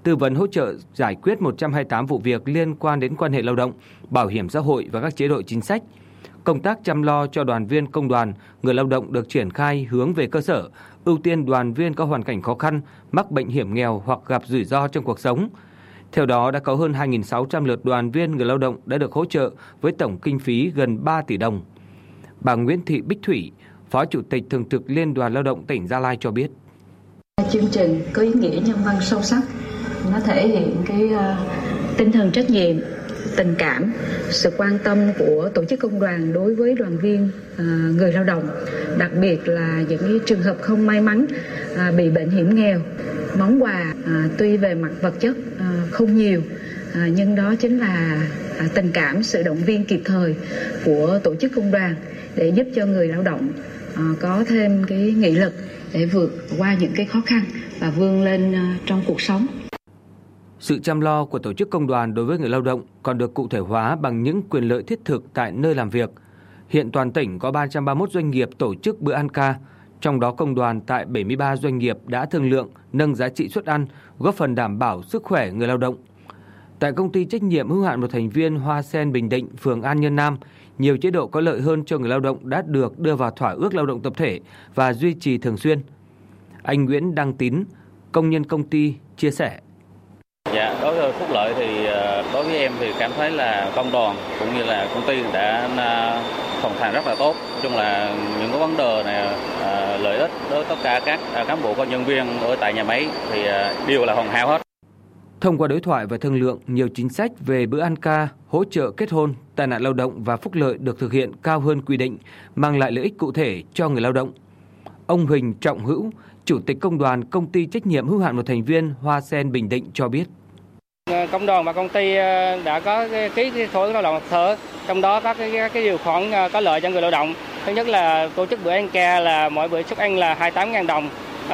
tư vấn hỗ trợ giải quyết 128 vụ việc liên quan đến quan hệ lao động, bảo hiểm xã hội và các chế độ chính sách. Công tác chăm lo cho đoàn viên công đoàn, người lao động được triển khai hướng về cơ sở, ưu tiên đoàn viên có hoàn cảnh khó khăn, mắc bệnh hiểm nghèo hoặc gặp rủi ro trong cuộc sống. Theo đó, đã có hơn 2.600 lượt đoàn viên người lao động đã được hỗ trợ với tổng kinh phí gần 3 tỷ đồng. Bà Nguyễn Thị Bích Thủy, Phó Chủ tịch Thường trực Liên đoàn Lao động tỉnh Gia Lai cho biết. Chương trình có ý nghĩa nhân văn sâu sắc, nó thể hiện cái tinh thần trách nhiệm, tình cảm, sự quan tâm của tổ chức công đoàn đối với đoàn viên người lao động, đặc biệt là những trường hợp không may mắn bị bệnh hiểm nghèo. Món quà tuy về mặt vật chất không nhiều, nhưng đó chính là tình cảm, sự động viên kịp thời của tổ chức công đoàn để giúp cho người lao động có thêm cái nghị lực để vượt qua những cái khó khăn và vươn lên trong cuộc sống. Sự chăm lo của tổ chức công đoàn đối với người lao động còn được cụ thể hóa bằng những quyền lợi thiết thực tại nơi làm việc. Hiện toàn tỉnh có 331 doanh nghiệp tổ chức bữa ăn ca, trong đó công đoàn tại 73 doanh nghiệp đã thương lượng nâng giá trị suất ăn, góp phần đảm bảo sức khỏe người lao động. Tại công ty trách nhiệm hữu hạn một thành viên Hoa Sen Bình Định, phường An Nhân Nam, nhiều chế độ có lợi hơn cho người lao động đã được đưa vào thỏa ước lao động tập thể và duy trì thường xuyên. Anh Nguyễn Đăng Tín, công nhân công ty, chia sẻ. Dạ, đối với phúc lợi thì đối với em thì cảm thấy là công đoàn cũng như là công ty đã hoàn thành rất là tốt. Nói chung là những cái vấn đề này lợi ích đối với tất cả các cán bộ công nhân viên ở tại nhà máy thì đều là hoàn hảo hết. Thông qua đối thoại và thương lượng, nhiều chính sách về bữa ăn ca, hỗ trợ kết hôn, tai nạn lao động và phúc lợi được thực hiện cao hơn quy định, mang lại lợi ích cụ thể cho người lao động. Ông Huỳnh Trọng Hữu, Chủ tịch Công đoàn Công ty trách nhiệm hữu hạn một thành viên Hoa Sen Bình Định cho biết. Công đoàn và công ty đã có ký thỏa ước lao động tập thể, trong đó có cái điều khoản có lợi cho người lao động. Thứ nhất là tổ chức bữa ăn ca là mỗi bữa suất ăn là 28.000 đồng.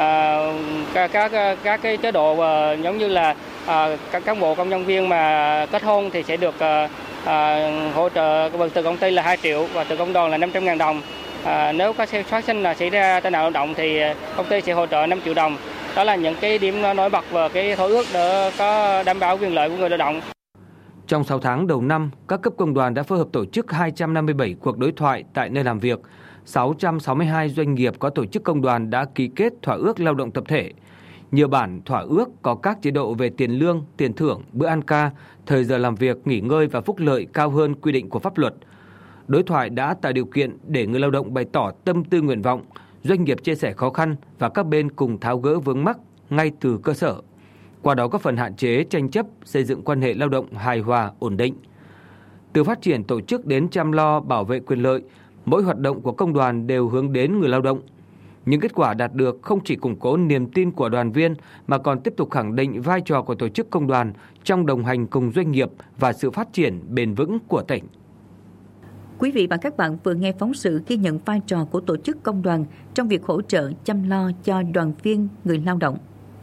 Các cái chế độ giống như là các cán bộ công nhân viên mà kết hôn thì sẽ được hỗ trợ từ công ty là 2 triệu và từ công đoàn là 500.000 đồng. Nếu có phát sinh là xảy ra tai nạn lao động thì công ty sẽ hỗ trợ 5 triệu đồng. Đó là những cái điểm nổi bật vào cái thỏa ước để có đảm bảo quyền lợi của người lao động. Trong 6 tháng đầu năm, các cấp công đoàn đã phối hợp tổ chức 257 cuộc đối thoại tại nơi làm việc. 662 doanh nghiệp có tổ chức công đoàn đã ký kết thỏa ước lao động tập thể. Nhiều bản thỏa ước có các chế độ về tiền lương, tiền thưởng, bữa ăn ca, thời giờ làm việc, nghỉ ngơi và phúc lợi cao hơn quy định của pháp luật. Đối thoại đã tạo điều kiện để người lao động bày tỏ tâm tư nguyện vọng, doanh nghiệp chia sẻ khó khăn và các bên cùng tháo gỡ vướng mắc ngay từ cơ sở. Qua đó góp phần hạn chế tranh chấp, xây dựng quan hệ lao động hài hòa, ổn định. Từ phát triển tổ chức đến chăm lo bảo vệ quyền lợi, mỗi hoạt động của công đoàn đều hướng đến người lao động. Những kết quả đạt được không chỉ củng cố niềm tin của đoàn viên mà còn tiếp tục khẳng định vai trò của tổ chức công đoàn trong đồng hành cùng doanh nghiệp và sự phát triển bền vững của tỉnh. Quý vị và các bạn vừa nghe phóng sự ghi nhận vai trò của tổ chức công đoàn trong việc hỗ trợ chăm lo cho đoàn viên người lao động.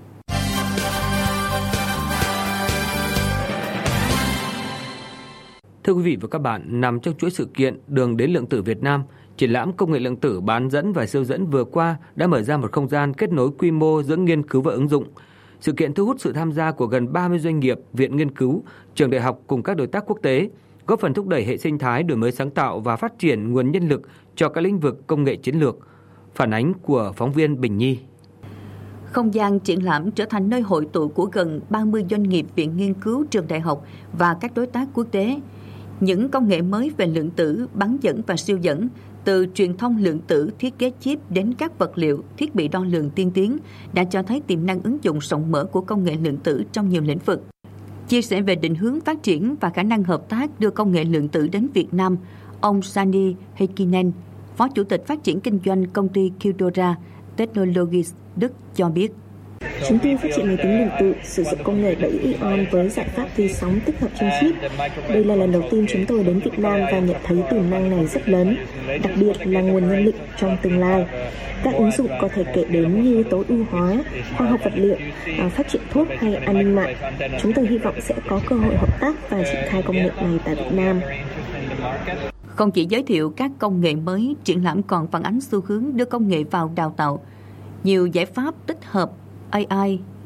Thưa quý vị và các bạn, nằm trong chuỗi sự kiện Đường đến lượng tử Việt Nam, triển lãm công nghệ lượng tử bán dẫn và siêu dẫn vừa qua đã mở ra một không gian kết nối quy mô giữa nghiên cứu và ứng dụng. Sự kiện thu hút sự tham gia của gần 30 doanh nghiệp, viện nghiên cứu, trường đại học cùng các đối tác quốc tế, góp phần thúc đẩy hệ sinh thái đổi mới sáng tạo và phát triển nguồn nhân lực cho các lĩnh vực công nghệ chiến lược. Phản ánh của phóng viên Bình Nhi. Không gian triển lãm trở thành nơi hội tụ của gần 30 doanh nghiệp, viện nghiên cứu, trường đại học và các đối tác quốc tế. Những công nghệ mới về lượng tử, bán dẫn và siêu dẫn, từ truyền thông lượng tử, thiết kế chip đến các vật liệu, thiết bị đo lường tiên tiến, đã cho thấy tiềm năng ứng dụng rộng mở của công nghệ lượng tử trong nhiều lĩnh vực. Chia sẻ về định hướng phát triển và khả năng hợp tác đưa công nghệ lượng tử đến Việt Nam, ông Sani Heikkinen, Phó Chủ tịch Phát triển Kinh doanh công ty Qdora Technologies Đức cho biết. Chúng tôi phát triển máy tính lượng tử sử dụng công nghệ đẩy ion với giải pháp vi sóng tích hợp trong chip. Đây là lần đầu tiên chúng tôi đến Việt Nam và nhận thấy tiềm năng này rất lớn, đặc biệt là nguồn nhân lực trong tương lai. Các ứng dụng có thể kể đến như tối ưu hóa, khoa học vật liệu, phát triển thuốc hay an ninh mạng. Chúng tôi hy vọng sẽ có cơ hội hợp tác và triển khai công nghệ này tại Việt Nam. Không chỉ giới thiệu các công nghệ mới, triển lãm còn phản ánh xu hướng đưa công nghệ vào đào tạo. Nhiều giải pháp tích hợp AI,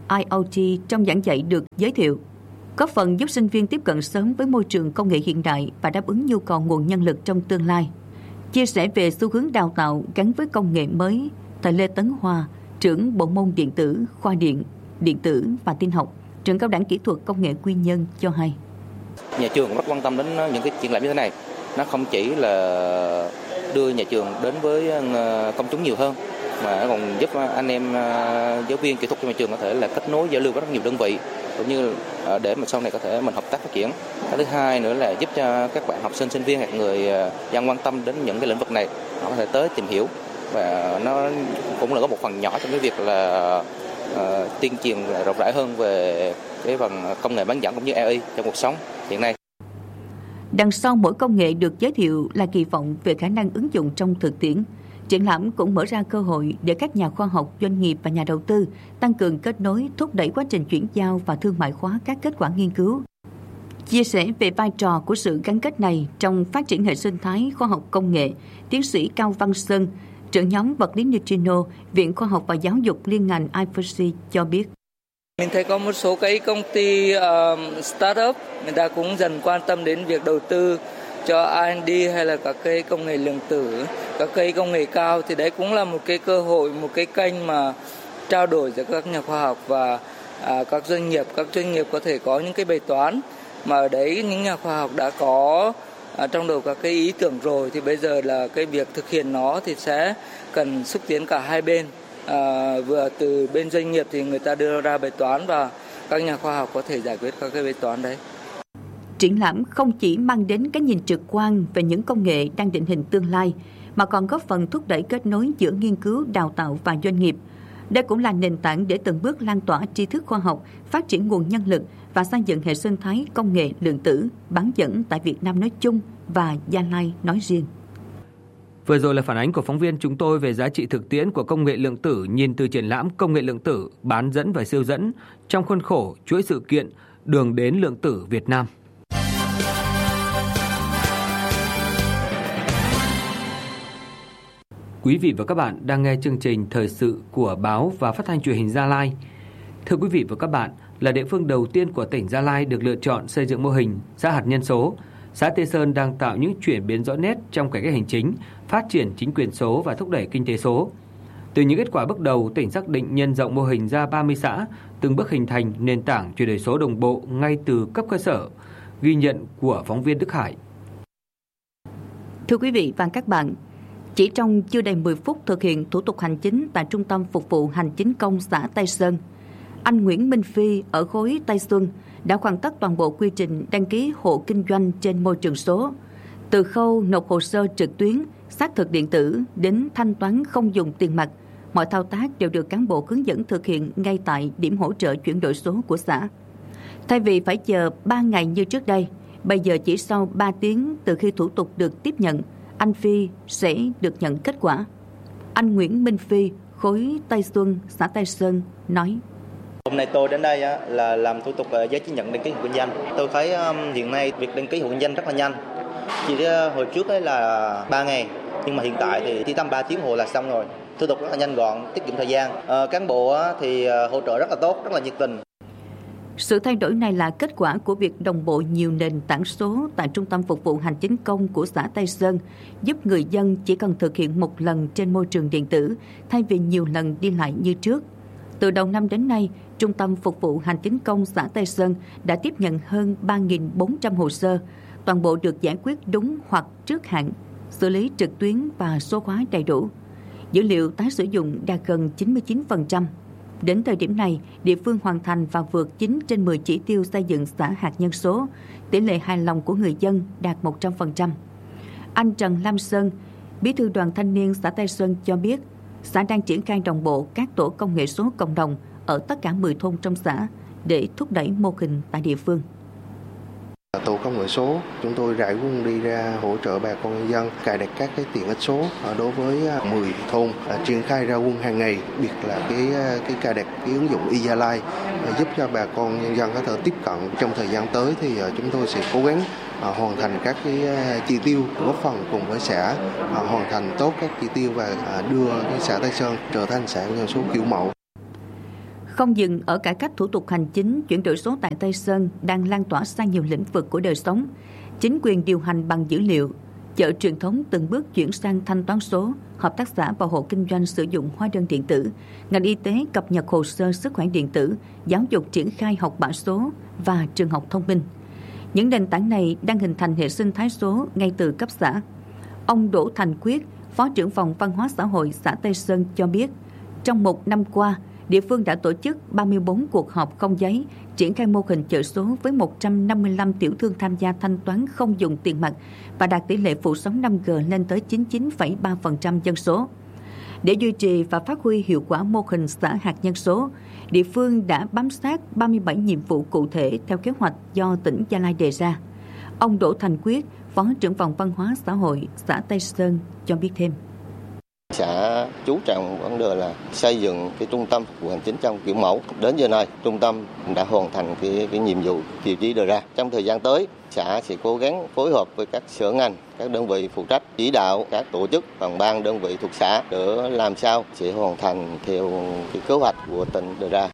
IoT trong giảng dạy được giới thiệu, góp phần giúp sinh viên tiếp cận sớm với môi trường công nghệ hiện đại và đáp ứng nhu cầu nguồn nhân lực trong tương lai. Chia sẻ về xu hướng đào tạo gắn với công nghệ mới, thầy Lê Tấn Hoa, trưởng bộ môn điện tử, khoa điện, điện tử và tin học, trường Cao đẳng Kỹ thuật Công nghệ Quy Nhơn cho hay. Nhà trường rất quan tâm đến những cái triển lãm như thế này. Nó không chỉ là đưa nhà trường đến với công chúng nhiều hơn, mà nó còn giúp anh em giáo viên kỹ thuật trong nhà trường có thể là kết nối giao lưu với rất nhiều đơn vị, cũng như để mà sau này có thể mình hợp tác phát triển. Cái thứ hai nữa là giúp cho các bạn học sinh, sinh viên hoặc người dân quan tâm đến những cái lĩnh vực này, họ có thể tới tìm hiểu, và nó cũng là có một phần nhỏ trong cái việc là tuyên truyền rộng rãi hơn về cái phần công nghệ bán dẫn cũng như AI trong cuộc sống hiện nay. Đằng sau mỗi công nghệ được giới thiệu là kỳ vọng về khả năng ứng dụng trong thực tiễn. Triển lãm cũng mở ra cơ hội để các nhà khoa học, doanh nghiệp và nhà đầu tư tăng cường kết nối, thúc đẩy quá trình chuyển giao và thương mại hóa các kết quả nghiên cứu. Chia sẻ về vai trò của sự gắn kết này trong phát triển hệ sinh thái khoa học công nghệ, tiến sĩ Cao Văn Sơn, trưởng nhóm vật lý neutrino, Viện Khoa học và Giáo dục liên ngành IFC cho biết. Mình thấy có một số cái công ty startup, người ta cũng dần quan tâm đến việc đầu tư cho R&D hay là các cái công nghệ lượng tử, các cái công nghệ cao, thì đấy cũng là một cái cơ hội, một cái kênh mà trao đổi giữa các nhà khoa học và các doanh nghiệp. Các doanh nghiệp có thể có những cái bài toán mà ở đấy những nhà khoa học đã có trong đầu các cái ý tưởng rồi, thì bây giờ là cái việc thực hiện nó thì sẽ cần xúc tiến cả hai bên. Vừa từ bên doanh nghiệp thì người ta đưa ra bài toán và các nhà khoa học có thể giải quyết các cái bài toán đấy. Triển lãm không chỉ mang đến cái nhìn trực quan về những công nghệ đang định hình tương lai, mà còn góp phần thúc đẩy kết nối giữa nghiên cứu, đào tạo và doanh nghiệp. Đây cũng là nền tảng để từng bước lan tỏa tri thức khoa học, phát triển nguồn nhân lực và xây dựng hệ sinh thái công nghệ lượng tử bán dẫn tại Việt Nam nói chung và Gia Lai nói riêng. Vừa rồi là phản ánh của phóng viên chúng tôi về giá trị thực tiễn của công nghệ lượng tử nhìn từ triển lãm Công nghệ lượng tử, bán dẫn và siêu dẫn trong khuôn khổ chuỗi sự kiện Đường đến lượng tử Việt Nam. Quý vị và các bạn đang nghe chương trình thời sự của báo và phát thanh truyền hình Gia Lai. Thưa quý vị và các bạn, là địa phương đầu tiên của tỉnh Gia Lai được lựa chọn xây dựng mô hình xã hạt nhân số, xã Tây Sơn đang tạo những chuyển biến rõ nét trong cải cách hành chính, phát triển chính quyền số và thúc đẩy kinh tế số. Từ những kết quả bước đầu, tỉnh xác định nhân rộng mô hình ra 30 xã, từng bước hình thành nền tảng chuyển đổi số đồng bộ ngay từ cấp cơ sở. Ghi nhận của phóng viên Đức Hải. Thưa quý vị và các bạn, chỉ trong chưa đầy 10 phút thực hiện thủ tục hành chính tại Trung tâm Phục vụ Hành chính công xã Tây Sơn, anh Nguyễn Minh Phi ở khối Tây Xuân đã hoàn tất toàn bộ quy trình đăng ký hộ kinh doanh trên môi trường số. Từ khâu nộp hồ sơ trực tuyến, xác thực điện tử đến thanh toán không dùng tiền mặt, mọi thao tác đều được cán bộ hướng dẫn thực hiện ngay tại điểm hỗ trợ chuyển đổi số của xã. Thay vì phải chờ 3 ngày như trước đây, bây giờ chỉ sau 3 tiếng từ khi thủ tục được tiếp nhận, anh Phi sẽ được nhận kết quả. Anh Nguyễn Minh Phi, khối Tây Xuân, xã Tây Sơn nói: Hôm nay tôi đến đây là làm thủ tục giấy chứng nhận đăng ký hộ kinh doanh. Tôi thấy hiện nay việc đăng ký hộ kinh doanh rất là nhanh. Chỉ hồi trước ấy là 3 ngày, nhưng mà hiện tại thì chỉ tầm 3 tiếng hồ là xong rồi. Thủ tục rất là nhanh gọn, tiết kiệm thời gian. Cán bộ thì hỗ trợ rất là tốt, rất là nhiệt tình. Sự thay đổi này là kết quả của việc đồng bộ nhiều nền tảng số tại Trung tâm Phục vụ Hành chính công của xã Tây Sơn, giúp người dân chỉ cần thực hiện một lần trên môi trường điện tử thay vì nhiều lần đi lại như trước. Từ đầu năm đến nay, Trung tâm Phục vụ Hành chính công xã Tây Sơn đã tiếp nhận hơn 3.400 hồ sơ, toàn bộ được giải quyết đúng hoặc trước hạn, xử lý trực tuyến và số hóa đầy đủ. Dữ liệu tái sử dụng đạt gần 99%. Đến thời điểm này, địa phương hoàn thành và vượt 9 trên 10 chỉ tiêu xây dựng xã hạt nhân số, tỷ lệ hài lòng của người dân đạt 100%. Anh Trần Lam Sơn, Bí thư Đoàn Thanh niên xã Tây Sơn cho biết, xã đang triển khai đồng bộ các tổ công nghệ số cộng đồng ở tất cả 10 thôn trong xã để thúc đẩy mô hình tại địa phương. Tổ công nghệ số chúng tôi rải quân đi ra hỗ trợ bà con nhân dân cài đặt các cái tiện ích số đối với 10 thôn, triển khai ra quân hàng ngày, biệt là cái cài đặt cái ứng dụng Gia Lai giúp cho bà con nhân dân có thể tiếp cận. Trong thời gian tới thì chúng tôi sẽ cố gắng hoàn thành các cái chỉ tiêu, góp phần cùng với xã hoàn thành tốt các chỉ tiêu và đưa cái xã Tây Sơn trở thành xã dân số kiểu mẫu. Không dừng ở cải cách thủ tục hành chính, chuyển đổi số tại Tây Sơn đang lan tỏa sang nhiều lĩnh vực của đời sống. Chính quyền điều hành bằng dữ liệu, chợ truyền thống từng bước chuyển sang thanh toán số, hợp tác xã và hộ kinh doanh sử dụng hóa đơn điện tử, ngành y tế cập nhật hồ sơ sức khỏe điện tử, giáo dục triển khai học bạ số và trường học thông minh. Những nền tảng này đang hình thành hệ sinh thái số ngay từ cấp xã. Ông Đỗ Thành Quyết, Phó trưởng phòng Văn hóa xã hội xã Tây Sơn cho biết, trong một năm qua, địa phương đã tổ chức 34 cuộc họp không giấy, triển khai mô hình chợ số với 155 tiểu thương tham gia thanh toán không dùng tiền mặt và đạt tỷ lệ phủ sóng 5G lên tới 99,3% dân số. Để duy trì và phát huy hiệu quả mô hình xã hạt nhân số, địa phương đã bám sát 37 nhiệm vụ cụ thể theo kế hoạch do tỉnh Gia Lai đề ra. Ông Đỗ Thành Quyết, Phó trưởng phòng Văn hóa xã hội xã Tây Sơn cho biết thêm. Xã chú trọng vấn đề là xây dựng cái trung tâm của hành chính trong kiểu mẫu. Đến giờ này, trung tâm đã hoàn thành cái nhiệm vụ tiêu chí đề ra. Trong thời gian tới, xã sẽ cố gắng phối hợp với các sở ngành, các đơn vị phụ trách, chỉ đạo các tổ chức, phòng ban, đơn vị thuộc xã để làm sao sẽ hoàn thành theo cái kế hoạch của tỉnh đề ra.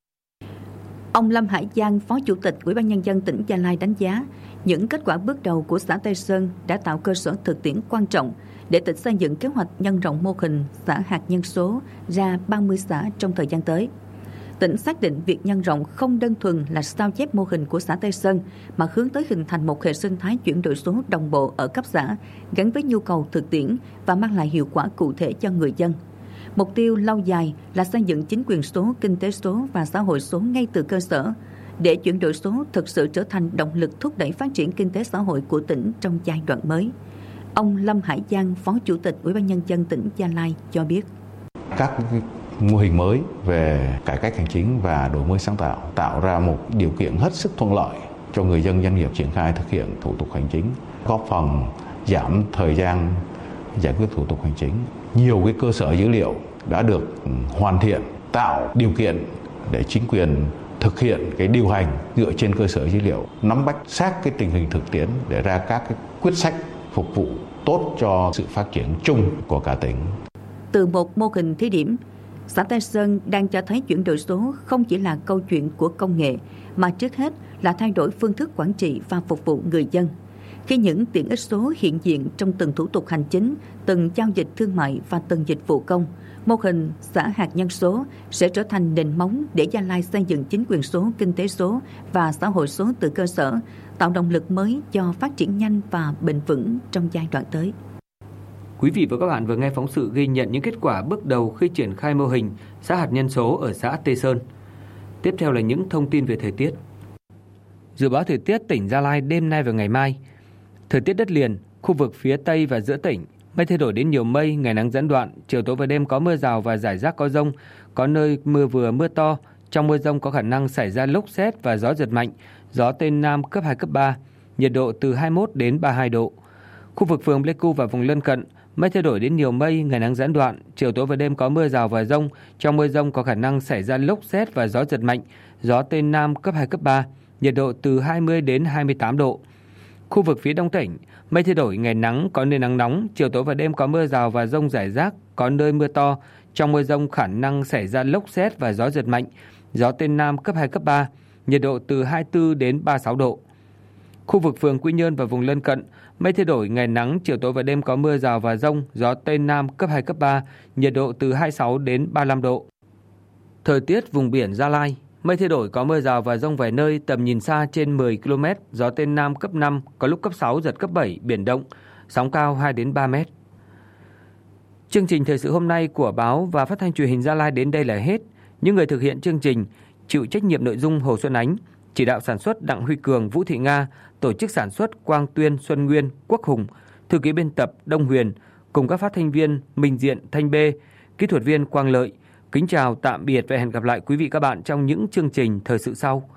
Ông Lâm Hải Giang, Phó Chủ tịch Ủy ban Nhân dân tỉnh Gia Lai đánh giá, những kết quả bước đầu của xã Tây Sơn đã tạo cơ sở thực tiễn quan trọng để tỉnh xây dựng kế hoạch nhân rộng mô hình xã hạt nhân số ra 30 xã trong thời gian tới. Tỉnh xác định việc nhân rộng không đơn thuần là sao chép mô hình của xã Tây Sơn, mà hướng tới hình thành một hệ sinh thái chuyển đổi số đồng bộ ở cấp xã, gắn với nhu cầu thực tiễn và mang lại hiệu quả cụ thể cho người dân. Mục tiêu lâu dài là xây dựng chính quyền số, kinh tế số và xã hội số ngay từ cơ sở, để chuyển đổi số thực sự trở thành động lực thúc đẩy phát triển kinh tế xã hội của tỉnh trong giai đoạn mới. Ông Lâm Hải Giang, Phó Chủ tịch Ủy ban Nhân dân tỉnh Gia Lai cho biết. Các mô hình mới về cải cách hành chính và đổi mới sáng tạo tạo ra một điều kiện hết sức thuận lợi cho người dân doanh nghiệp triển khai thực hiện thủ tục hành chính, góp phần giảm thời gian giải quyết thủ tục hành chính. Nhiều cái cơ sở dữ liệu đã được hoàn thiện, tạo điều kiện để chính quyền thực hiện cái điều hành dựa trên cơ sở dữ liệu, nắm bắt sát cái tình hình thực tiễn để ra các cái quyết sách phục vụ tốt cho sự phát triển chung của cả tỉnh. Từ một mô hình thí điểm, xã Tây Sơn đang cho thấy chuyển đổi số không chỉ là câu chuyện của công nghệ, mà trước hết là thay đổi phương thức quản trị và phục vụ người dân. Khi những tiện ích số hiện diện trong từng thủ tục hành chính, từng giao dịch thương mại và từng dịch vụ công, mô hình xã hạt nhân số sẽ trở thành nền móng để Gia Lai xây dựng chính quyền số, kinh tế số và xã hội số từ cơ sở, tạo động lực mới cho phát triển nhanh và bền vững trong giai đoạn tới. Quý vị và các bạn vừa nghe phóng sự ghi nhận những kết quả bước đầu khi triển khai mô hình xã hạt nhân số ở xã Tây Sơn. Tiếp theo là những thông tin về thời tiết. Dự báo thời tiết tỉnh Gia Lai đêm nay và ngày mai. Thời tiết đất liền, khu vực phía Tây và giữa tỉnh, mây thay đổi đến nhiều mây, ngày nắng gián đoạn, chiều tối và đêm có mưa rào và rải rác có dông, có nơi mưa vừa mưa to. Trong mưa dông có khả năng xảy ra lốc sét và gió giật mạnh, gió Tây Nam cấp 2, cấp 3, nhiệt độ từ 21 đến 32 độ. Khu vực phường Pleiku và vùng lân cận, mây thay đổi đến nhiều mây, ngày nắng gián đoạn, chiều tối và đêm có mưa rào và dông. Trong mưa dông có khả năng xảy ra lốc sét và gió giật mạnh, gió Tây Nam cấp 2, cấp 3, nhiệt độ từ 20 đến 28 độ. Khu vực phía Đông tỉnh, mây thay đổi, ngày nắng, có nơi nắng nóng, chiều tối và đêm có mưa rào và dông rải rác, có nơi mưa to. Trong mưa dông khả năng xảy ra lốc sét và gió giật mạnh, gió Tây Nam cấp 2, cấp 3, nhiệt độ từ 24 đến 36 độ. Khu vực phường Quy Nhơn và vùng lân cận, mây thay đổi, ngày nắng, chiều tối và đêm có mưa rào và dông, gió Tây Nam cấp 2, cấp 3, nhiệt độ từ 26 đến 35 độ. Thời tiết vùng biển Gia Lai, mây thay đổi, có mưa rào và dông vài nơi, tầm nhìn xa trên 10 km, gió Tây Nam cấp 5, có lúc cấp 6, giật cấp 7, biển động, sóng cao 2 đến 3 mét. Chương trình thời sự hôm nay của báo và phát thanh truyền hình Gia Lai đến đây là hết. Những người thực hiện chương trình chịu trách nhiệm nội dung Hồ Xuân Ánh, chỉ đạo sản xuất Đặng Huy Cường, Vũ Thị Nga, tổ chức sản xuất Quang Tuyên, Xuân Nguyên, Quốc Hùng, thư ký biên tập Đông Huyền, cùng các phát thanh viên Minh Diện, Thanh Bê, kỹ thuật viên Quang Lợi. Kính chào, tạm biệt và hẹn gặp lại quý vị các bạn trong những chương trình thời sự sau.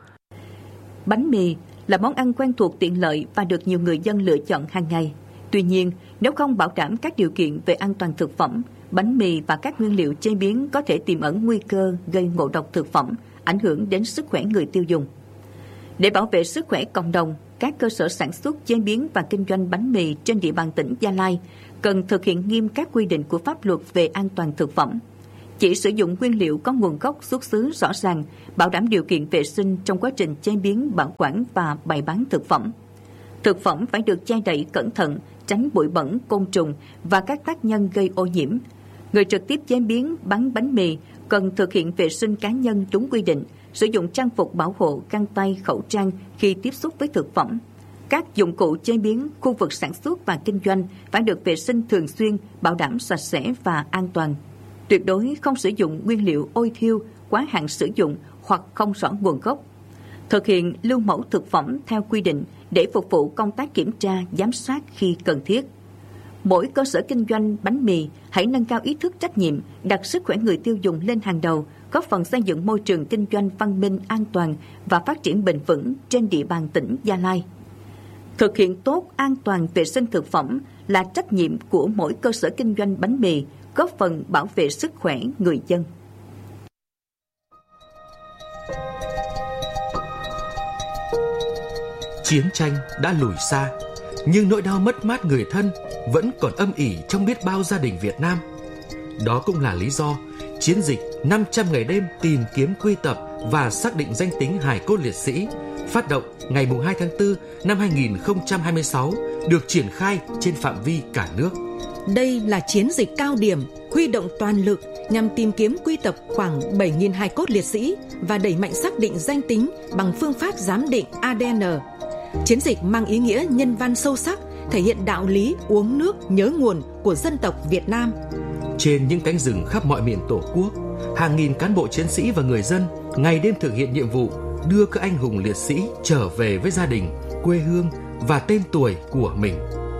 Bánh mì là món ăn quen thuộc, tiện lợi và được nhiều người dân lựa chọn hàng ngày. Tuy nhiên, nếu không bảo đảm các điều kiện về an toàn thực phẩm, bánh mì và các nguyên liệu chế biến có thể tiềm ẩn nguy cơ gây ngộ độc thực phẩm, ảnh hưởng đến sức khỏe người tiêu dùng. Để bảo vệ sức khỏe cộng đồng, các cơ sở sản xuất, chế biến và kinh doanh bánh mì trên địa bàn tỉnh Gia Lai cần thực hiện nghiêm các quy định của pháp luật về an toàn thực phẩm. chỉ sử dụng nguyên liệu có nguồn gốc xuất xứ rõ ràng, bảo đảm điều kiện vệ sinh trong quá trình chế biến, bảo quản và bày bán thực phẩm. Thực phẩm phải được che đậy cẩn thận, tránh bụi bẩn, côn trùng và các tác nhân gây ô nhiễm. Người trực tiếp chế biến, bán bánh mì cần thực hiện vệ sinh cá nhân đúng quy định, sử dụng trang phục bảo hộ, găng tay, khẩu trang khi tiếp xúc với thực phẩm. Các dụng cụ chế biến, khu vực sản xuất và kinh doanh phải được vệ sinh thường xuyên, bảo đảm sạch sẽ và an toàn. Tuyệt đối không sử dụng nguyên liệu ôi thiêu, quá hạn sử dụng hoặc không rõ nguồn gốc. Thực hiện lưu mẫu thực phẩm theo quy định để phục vụ công tác kiểm tra, giám sát khi cần thiết. Mỗi cơ sở kinh doanh bánh mì hãy nâng cao ý thức trách nhiệm, đặt sức khỏe người tiêu dùng lên hàng đầu, góp phần xây dựng môi trường kinh doanh văn minh, an toàn và phát triển bền vững trên địa bàn tỉnh Gia Lai. Thực hiện tốt an toàn vệ sinh thực phẩm là trách nhiệm của mỗi cơ sở kinh doanh bánh mì, góp phần bảo vệ sức khỏe người dân. Chiến tranh đã lùi xa, nhưng nỗi đau mất mát người thân vẫn còn âm ỉ trong biết bao gia đình Việt Nam. Đó cũng là lý do chiến dịch 500 ngày đêm tìm kiếm, quy tập và xác định danh tính hài cốt liệt sĩ phát động ngày 2 tháng 4 năm 2026 được triển khai trên phạm vi cả nước. Đây là chiến dịch cao điểm huy động toàn lực nhằm tìm kiếm, quy tập khoảng 7.000 hài cốt liệt sĩ và đẩy mạnh xác định danh tính bằng phương pháp giám định ADN. Chiến dịch mang ý nghĩa nhân văn sâu sắc, thể hiện đạo lý uống nước nhớ nguồn của dân tộc Việt Nam. Trên những cánh rừng khắp mọi miền Tổ quốc, hàng nghìn cán bộ chiến sĩ và người dân ngày đêm thực hiện nhiệm vụ đưa các anh hùng liệt sĩ trở về với gia đình, quê hương và tên tuổi của mình.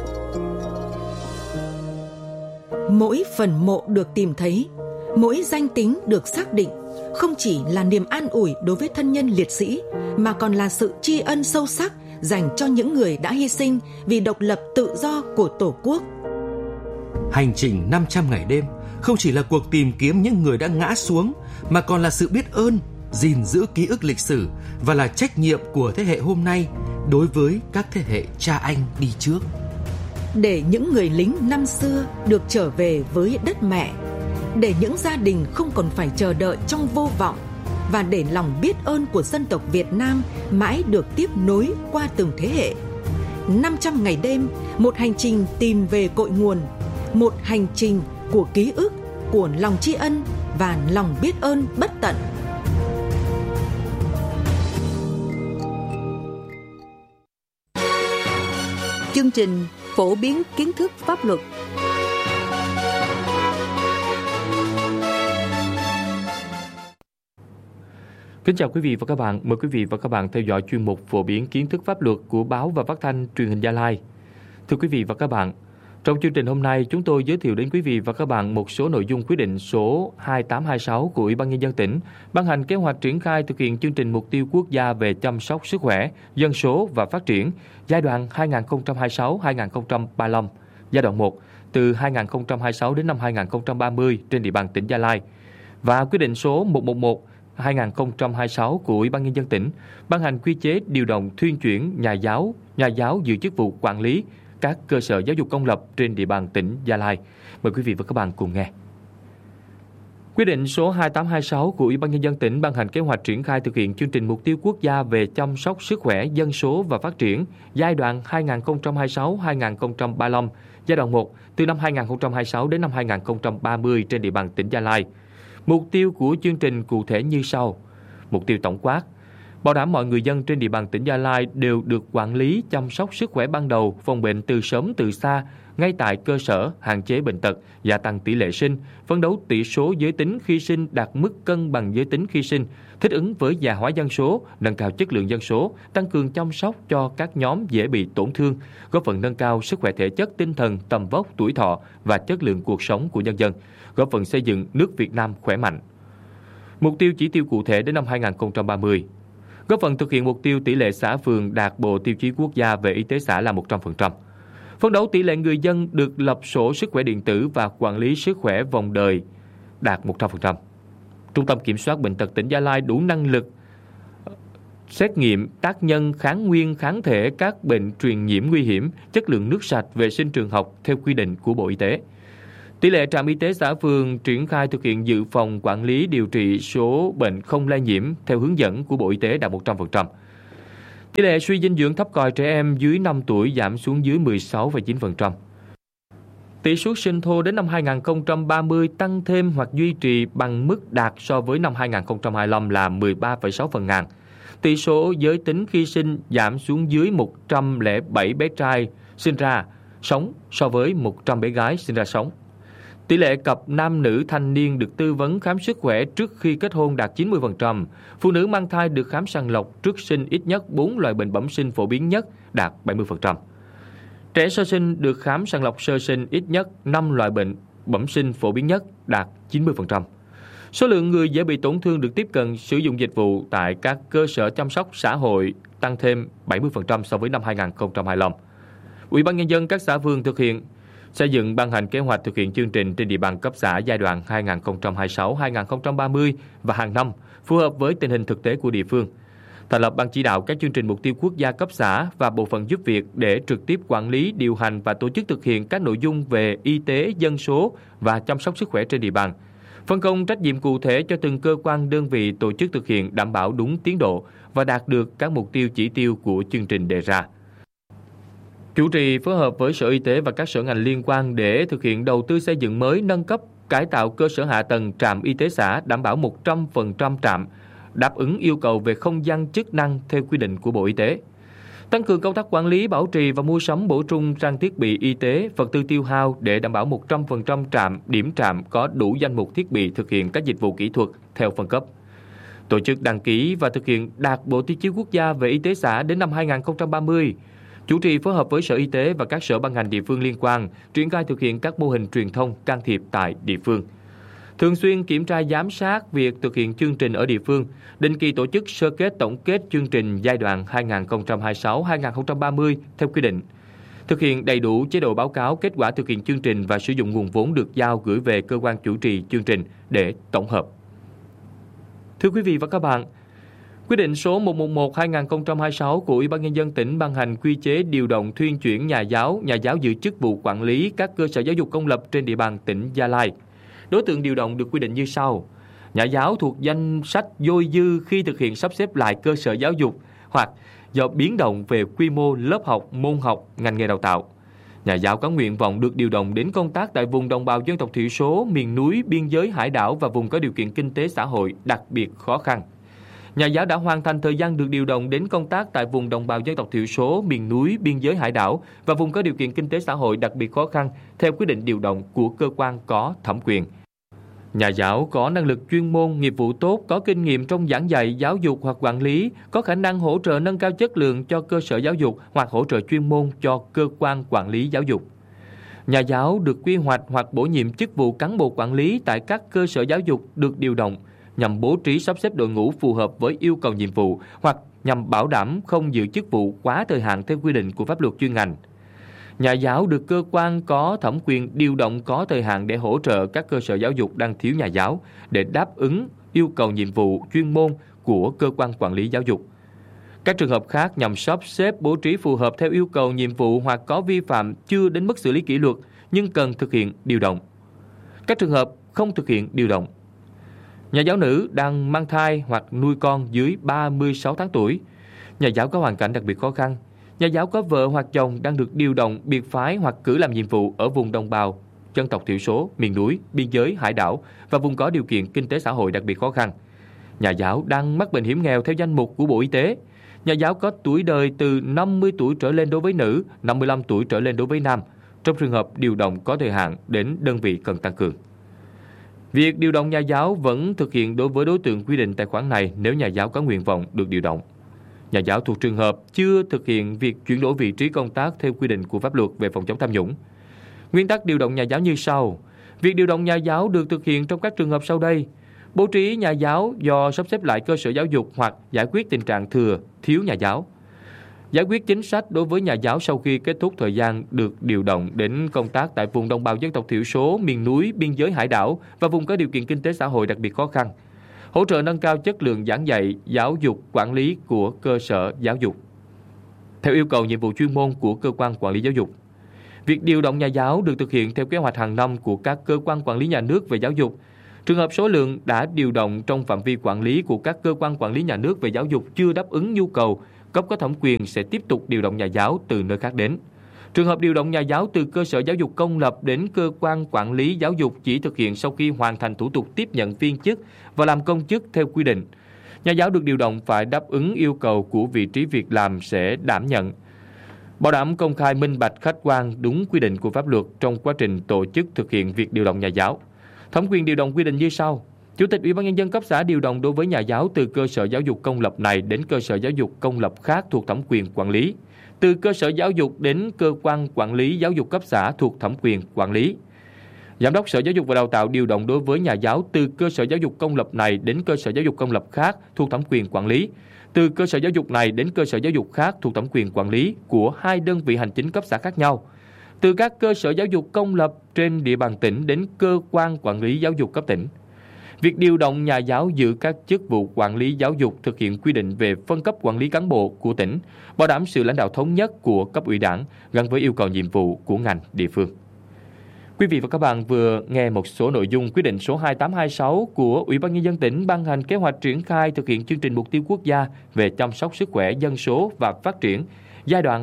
Mỗi phần mộ được tìm thấy, mỗi danh tính được xác định không chỉ là niềm an ủi đối với thân nhân liệt sĩ, mà còn là sự tri ân sâu sắc dành cho những người đã hy sinh vì độc lập tự do của Tổ quốc. Hành trình 500 ngày đêm không chỉ là cuộc tìm kiếm những người đã ngã xuống, mà còn là sự biết ơn, gìn giữ ký ức lịch sử và là trách nhiệm của thế hệ hôm nay đối với các thế hệ cha anh đi trước. Để những người lính năm xưa được trở về với đất mẹ, để những gia đình không còn phải chờ đợi trong vô vọng, và để lòng biết ơn của dân tộc Việt Nam mãi được tiếp nối qua từng thế hệ. 500 ngày đêm, một hành trình tìm về cội nguồn, một hành trình của ký ức, của lòng tri ân và lòng biết ơn bất tận. Chương trình phổ biến kiến thức pháp luật. Kính chào quý vị và các bạn. Mời quý vị và các bạn theo dõi chuyên mục phổ biến kiến thức pháp luật của báo và phát thanh truyền hình Gia Lai. Thưa quý vị và các bạn, trong chương trình hôm nay chúng tôi giới thiệu đến quý vị và các bạn một số nội dung quyết định số 2826 của Ủy ban Nhân dân tỉnh ban hành kế hoạch triển khai thực hiện chương trình mục tiêu quốc gia về chăm sóc sức khỏe, dân số và phát triển giai đoạn 2026-2035, giai đoạn 1 từ 2026 đến năm 2030 trên địa bàn tỉnh Gia Lai, và quyết định số 111/2026 của Ủy ban Nhân dân tỉnh ban hành quy chế điều động thuyên chuyển nhà giáo giữ chức vụ quản lý các cơ sở giáo dục công lập trên địa bàn tỉnh Gia Lai. Mời quý vị và các bạn cùng nghe. Quyết định số 2826 của Ủy ban Nhân dân tỉnh ban hành kế hoạch triển khai thực hiện chương trình mục tiêu quốc gia về chăm sóc sức khỏe, dân số và phát triển giai đoạn 2026-2035, giai đoạn 1 từ năm 2026 đến năm 2030 trên địa bàn tỉnh Gia Lai. Mục tiêu của chương trình cụ thể như sau. Mục tiêu tổng quát: bảo đảm mọi người dân trên địa bàn tỉnh Gia Lai đều được quản lý, chăm sóc sức khỏe ban đầu, phòng bệnh từ sớm từ xa, ngay tại cơ sở, hạn chế bệnh tật, gia tăng tỷ lệ sinh, phấn đấu tỷ số giới tính khi sinh đạt mức cân bằng giới tính khi sinh, thích ứng với già hóa dân số, nâng cao chất lượng dân số, tăng cường chăm sóc cho các nhóm dễ bị tổn thương, góp phần nâng cao sức khỏe thể chất, tinh thần, tầm vóc, tuổi thọ và chất lượng cuộc sống của nhân dân, góp phần xây dựng nước Việt Nam khỏe mạnh. Mục tiêu chỉ tiêu cụ thể đến năm 2030. Góp phần thực hiện mục tiêu tỷ lệ xã phường đạt bộ tiêu chí quốc gia về y tế xã là 100%. Phấn đấu tỷ lệ người dân được lập sổ sức khỏe điện tử và quản lý sức khỏe vòng đời đạt 100%. Trung tâm Kiểm soát Bệnh tật tỉnh Gia Lai đủ năng lực xét nghiệm tác nhân, kháng nguyên, kháng thể các bệnh truyền nhiễm nguy hiểm, chất lượng nước sạch, vệ sinh trường học theo quy định của Bộ Y tế. Tỷ lệ trạm y tế xã phường triển khai thực hiện dự phòng quản lý điều trị số bệnh không lây nhiễm theo hướng dẫn của Bộ Y tế đạt 100%. Tỷ lệ suy dinh dưỡng thấp còi trẻ em dưới 5 tuổi giảm xuống dưới 16,9%. Tỷ suất sinh thô đến năm 2030 tăng thêm hoặc duy trì bằng mức đạt so với năm 2025 là 13,6 phần ngàn. Tỷ số giới tính khi sinh giảm xuống dưới 107 bé trai sinh ra sống so với 100 bé gái sinh ra sống. Tỷ lệ cặp nam nữ thanh niên được tư vấn khám sức khỏe trước khi kết hôn đạt 90%. Phụ nữ mang thai được khám sàng lọc trước sinh ít nhất 4 loại bệnh bẩm sinh phổ biến nhất đạt 70%. Trẻ sơ sinh được khám sàng lọc sơ sinh ít nhất 5 loại bệnh bẩm sinh phổ biến nhất đạt 90%. Số lượng người dễ bị tổn thương được tiếp cận sử dụng dịch vụ tại các cơ sở chăm sóc xã hội tăng thêm 70% so với năm 2025. Ủy ban Nhân dân các xã phường thực hiện xây dựng ban hành kế hoạch thực hiện chương trình trên địa bàn cấp xã giai đoạn 2026-2030 và hàng năm phù hợp với tình hình thực tế của địa phương. Thành lập ban chỉ đạo các chương trình mục tiêu quốc gia cấp xã và bộ phận giúp việc để trực tiếp quản lý, điều hành và tổ chức thực hiện các nội dung về y tế, dân số và chăm sóc sức khỏe trên địa bàn. Phân công trách nhiệm cụ thể cho từng cơ quan đơn vị tổ chức thực hiện đảm bảo đúng tiến độ và đạt được các mục tiêu chỉ tiêu của chương trình đề ra. Chủ trì phối hợp với Sở Y tế và các sở ngành liên quan để thực hiện đầu tư xây dựng mới, nâng cấp, cải tạo cơ sở hạ tầng trạm y tế xã, đảm bảo 100% trạm đáp ứng yêu cầu về không gian chức năng theo quy định của Bộ Y tế. Tăng cường công tác quản lý, bảo trì và mua sắm bổ sung trang thiết bị y tế, vật tư tiêu hao để đảm bảo 100% trạm, điểm trạm có đủ danh mục thiết bị thực hiện các dịch vụ kỹ thuật theo phân cấp. Tổ chức đăng ký và thực hiện đạt bộ tiêu chí quốc gia về y tế xã đến năm 2030. Chủ trì phối hợp với Sở Y tế và các sở ban ngành địa phương liên quan, triển khai thực hiện các mô hình truyền thông can thiệp tại địa phương. Thường xuyên kiểm tra giám sát việc thực hiện chương trình ở địa phương, định kỳ tổ chức sơ kết tổng kết chương trình giai đoạn 2026-2030 theo quy định. Thực hiện đầy đủ chế độ báo cáo kết quả thực hiện chương trình và sử dụng nguồn vốn được giao gửi về cơ quan chủ trì chương trình để tổng hợp. Thưa quý vị và các bạn, Quyết định số 111/2026 của Ủy ban Nhân dân tỉnh ban hành quy chế điều động thuyên chuyển nhà giáo giữ chức vụ quản lý các cơ sở giáo dục công lập trên địa bàn tỉnh Gia Lai. Đối tượng điều động được quy định như sau: nhà giáo thuộc danh sách dôi dư khi thực hiện sắp xếp lại cơ sở giáo dục hoặc do biến động về quy mô lớp học, môn học, ngành nghề đào tạo. Nhà giáo có nguyện vọng được điều động đến công tác tại vùng đồng bào dân tộc thiểu số, miền núi, biên giới, hải đảo và vùng có điều kiện kinh tế xã hội đặc biệt khó khăn. Nhà giáo đã hoàn thành thời gian được điều động đến công tác tại vùng đồng bào dân tộc thiểu số, miền núi, biên giới, hải đảo và vùng có điều kiện kinh tế xã hội đặc biệt khó khăn theo quyết định điều động của cơ quan có thẩm quyền. Nhà giáo có năng lực chuyên môn, nghiệp vụ tốt, có kinh nghiệm trong giảng dạy, giáo dục hoặc quản lý, có khả năng hỗ trợ nâng cao chất lượng cho cơ sở giáo dục hoặc hỗ trợ chuyên môn cho cơ quan quản lý giáo dục. Nhà giáo được quy hoạch hoặc bổ nhiệm chức vụ cán bộ quản lý tại các cơ sở giáo dục được điều động nhằm bố trí sắp xếp đội ngũ phù hợp với yêu cầu nhiệm vụ hoặc nhằm bảo đảm không giữ chức vụ quá thời hạn theo quy định của pháp luật chuyên ngành. Nhà giáo được cơ quan có thẩm quyền điều động có thời hạn để hỗ trợ các cơ sở giáo dục đang thiếu nhà giáo để đáp ứng yêu cầu nhiệm vụ chuyên môn của cơ quan quản lý giáo dục. Các trường hợp khác nhằm sắp xếp bố trí phù hợp theo yêu cầu nhiệm vụ hoặc có vi phạm chưa đến mức xử lý kỷ luật nhưng cần thực hiện điều động. Các trường hợp không thực hiện điều động. Nhà giáo nữ đang mang thai hoặc nuôi con dưới 36 tháng tuổi. Nhà giáo có hoàn cảnh đặc biệt khó khăn. Nhà giáo có vợ hoặc chồng đang được điều động, biệt phái hoặc cử làm nhiệm vụ ở vùng đồng bào dân tộc thiểu số, miền núi, biên giới, hải đảo và vùng có điều kiện kinh tế xã hội đặc biệt khó khăn. Nhà giáo đang mắc bệnh hiểm nghèo theo danh mục của Bộ Y tế. Nhà giáo có tuổi đời từ 50 tuổi trở lên đối với nữ, 55 tuổi trở lên đối với nam. Trong trường hợp điều động có thời hạn đến đơn vị cần tăng cường. Việc điều động nhà giáo vẫn thực hiện đối với đối tượng quy định tại khoản này nếu nhà giáo có nguyện vọng được điều động. Nhà giáo thuộc trường hợp chưa thực hiện việc chuyển đổi vị trí công tác theo quy định của pháp luật về phòng chống tham nhũng. Nguyên tắc điều động nhà giáo như sau. Việc điều động nhà giáo được thực hiện trong các trường hợp sau đây: bố trí nhà giáo do sắp xếp lại cơ sở giáo dục hoặc giải quyết tình trạng thừa, thiếu nhà giáo. Giải quyết chính sách đối với nhà giáo sau khi kết thúc thời gian được điều động đến công tác tại vùng đồng bào dân tộc thiểu số, miền núi, biên giới, hải đảo và vùng có điều kiện kinh tế xã hội đặc biệt khó khăn. Hỗ trợ nâng cao chất lượng giảng dạy, giáo dục, quản lý của cơ sở giáo dục theo yêu cầu nhiệm vụ chuyên môn của cơ quan quản lý giáo dục. Việc điều động nhà giáo được thực hiện theo kế hoạch hàng năm của các cơ quan quản lý nhà nước về giáo dục. Trường hợp số lượng đã điều động trong phạm vi quản lý của các cơ quan quản lý nhà nước về giáo dục chưa đáp ứng nhu cầu, cấp có thẩm quyền sẽ tiếp tục điều động nhà giáo từ nơi khác đến. Trường hợp điều động nhà giáo từ cơ sở giáo dục công lập đến cơ quan quản lý giáo dục chỉ thực hiện sau khi hoàn thành thủ tục tiếp nhận viên chức và làm công chức theo quy định. Nhà giáo được điều động phải đáp ứng yêu cầu của vị trí việc làm sẽ đảm nhận. Bảo đảm công khai minh bạch khách quan đúng quy định của pháp luật trong quá trình tổ chức thực hiện việc điều động nhà giáo. Thẩm quyền điều động quy định như sau. Chủ tịch Ủy ban Nhân dân cấp xã điều động đối với nhà giáo từ cơ sở giáo dục công lập này đến cơ sở giáo dục công lập khác thuộc thẩm quyền quản lý. Từ cơ sở giáo dục đến cơ quan quản lý giáo dục cấp xã thuộc thẩm quyền quản lý. Giám đốc Sở Giáo dục và Đào tạo điều động đối với nhà giáo từ cơ sở giáo dục công lập này đến cơ sở giáo dục công lập khác thuộc thẩm quyền quản lý. Từ cơ sở giáo dục này đến cơ sở giáo dục khác thuộc thẩm quyền quản lý của 2 đơn vị hành chính cấp xã khác nhau. Từ các cơ sở giáo dục công lập trên địa bàn tỉnh đến cơ quan quản lý giáo dục cấp tỉnh. Việc điều động nhà giáo giữ các chức vụ quản lý giáo dục thực hiện quy định về phân cấp quản lý cán bộ của tỉnh, bảo đảm sự lãnh đạo thống nhất của cấp ủy Đảng gắn với yêu cầu nhiệm vụ của ngành địa phương. Quý vị và các bạn vừa nghe một số nội dung quyết định số 2826 của Ủy ban Nhân dân tỉnh ban hành kế hoạch triển khai thực hiện chương trình mục tiêu quốc gia về chăm sóc sức khỏe dân số và phát triển giai đoạn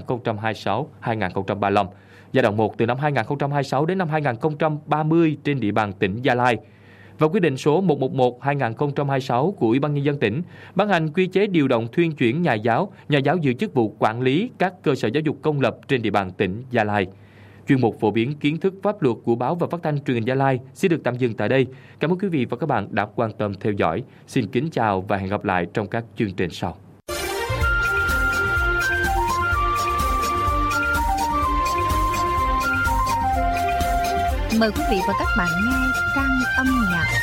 2026-2035, giai đoạn 1 từ năm 2026 đến năm 2030 trên địa bàn tỉnh Gia Lai. Và quyết định số 111/2026 của Ủy ban Nhân dân tỉnh ban hành quy chế điều động thuyên chuyển nhà giáo giữ chức vụ quản lý các cơ sở giáo dục công lập trên địa bàn tỉnh Gia Lai. Chuyên mục phổ biến kiến thức pháp luật của báo và phát thanh truyền hình Gia Lai xin được tạm dừng tại đây. Cảm ơn quý vị và các bạn đã quan tâm theo dõi. Xin kính chào và hẹn gặp lại trong các chương trình sau. Mời quý vị và các bạn nghe